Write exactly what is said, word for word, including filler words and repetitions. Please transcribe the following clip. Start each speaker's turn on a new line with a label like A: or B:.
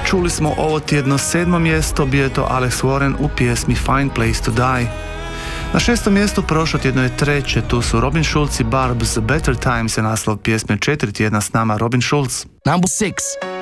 A: Čuli smo ovo tjedno sedmo mjesto, bio je to Alex Warren u pjesmi Fine Place to Die. Na šestom mjestu prošlo tjedno je treće, tu su Robin Schulz i Barb's Better Times je naslov pjesme. Četiri tjedna s nama Robin Schulz.
B: Number six.